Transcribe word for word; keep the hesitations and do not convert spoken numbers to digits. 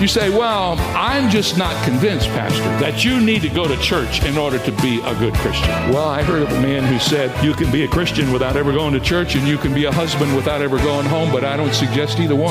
You say, well, I'm just not convinced, Pastor, that you need to go to church in order to be a good Christian. Well, I heard of a man who said you can be a Christian without ever going to church, and you can be a husband without ever going home, but I don't suggest either one.